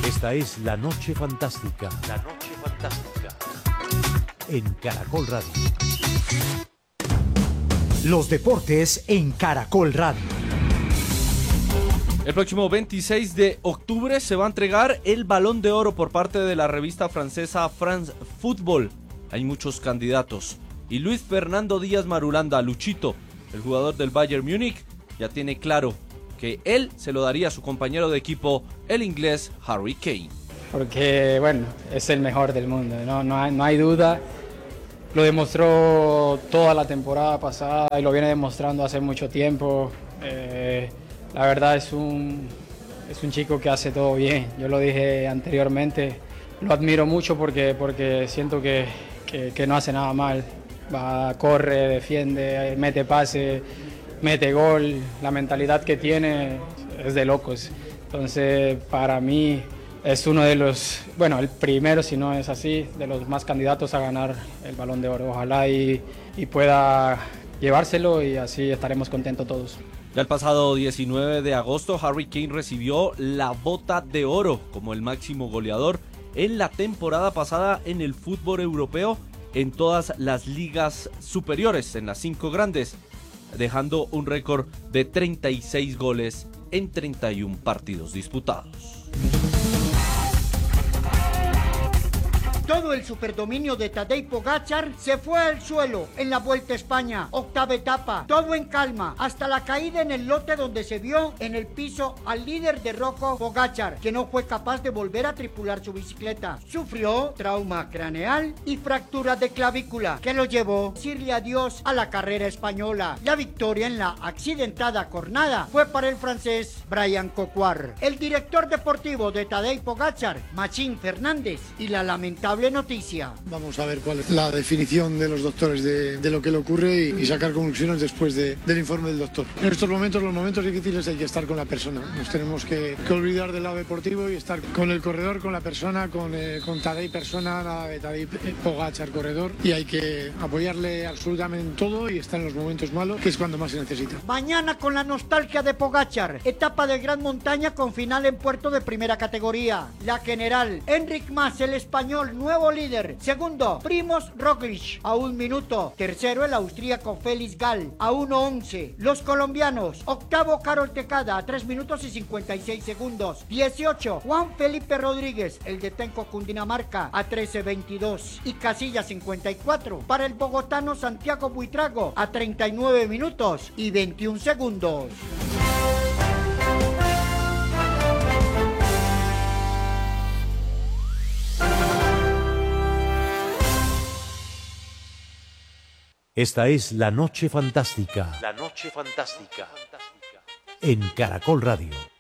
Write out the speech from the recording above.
Esta es La Noche Fantástica. La Noche Fantástica. En Caracol Radio. Los deportes en Caracol Radio. El próximo 26 de octubre se va a entregar el Balón de Oro por parte de la revista francesa France Football. Hay muchos candidatos. Y Luis Fernando Díaz Marulanda, Luchito, el jugador del Bayern Múnich, ya tiene claro que él se lo daría a su compañero de equipo, el inglés Harry Kane. Porque, bueno, es el mejor del mundo, no hay duda. Lo demostró toda la temporada pasada y lo viene demostrando hace mucho tiempo. La verdad es un chico que hace todo bien. Yo lo dije anteriormente, lo admiro mucho porque siento que no hace nada mal. Va, corre, defiende, mete pase, mete gol. La mentalidad que tiene es de locos. Entonces, para mí es uno de los, bueno, el primero, si no es así, de los más candidatos a ganar el Balón de Oro. Ojalá y pueda llevárselo y así estaremos contentos todos. Ya el pasado 19 de agosto, Harry Kane recibió la Bota de Oro como el máximo goleador en la temporada pasada en el fútbol europeo en todas las ligas superiores, en las 5 grandes, dejando un récord de 36 goles en 31 partidos disputados. Todo el superdominio de Tadej Pogačar se fue al suelo en la Vuelta a España, octava etapa, todo en calma, hasta la caída en el lote donde se vio en el piso al líder de Rocco Pogačar, que no fue capaz de volver a tripular su bicicleta. Sufrió trauma craneal y fractura de clavícula, que lo llevó a decirle adiós a la carrera española. La victoria en la accidentada jornada fue para el francés Brian Coquard. El director deportivo de Tadej Pogačar, Machín Fernández, y la lamentable noticia. Vamos a ver cuál es la definición de los doctores de lo que le ocurre y sacar conclusiones después del informe del doctor. En estos momentos, los momentos difíciles, hay que estar con la persona. Nos tenemos que olvidar del lado deportivo y estar con el corredor, con la persona, con Tadej persona, Tadej Pogačar corredor, y hay que apoyarle absolutamente en todo y estar en los momentos malos, que es cuando más se necesita. Mañana con la nostalgia de Pogačar, etapa de gran montaña con final en puerto de primera categoría. La general, Enric Mas, el español, nuevo líder. Segundo, Primož Roglič a 1 minuto. Tercero, el austríaco Félix Gall a 1:11. Los colombianos, octavo, Carol Tecada a 3 minutos y 56 segundos. 18, Juan Felipe Rodríguez, el de Tenco Cundinamarca a 13:22. Y casilla 54 para el bogotano Santiago Buitrago a 39 minutos y 21 segundos. Esta es La Noche Fantástica. La Noche Fantástica. En Caracol Radio.